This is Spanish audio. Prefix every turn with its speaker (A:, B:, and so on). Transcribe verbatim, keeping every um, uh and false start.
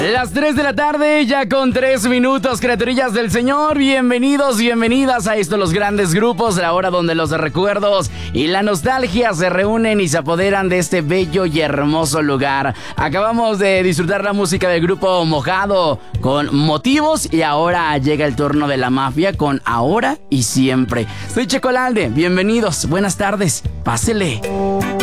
A: Las tres de la tarde, ya con tres minutos, criaturillas del Señor. Bienvenidos, bienvenidas a esto, los grandes grupos, la hora donde los recuerdos y la nostalgia se reúnen y se apoderan de este bello y hermoso lugar. Acabamos de disfrutar la música del grupo Mojado con Motivos y ahora llega el turno de la mafia con Ahora y Siempre. Soy Checo Lalde, bienvenidos, buenas tardes, pásele.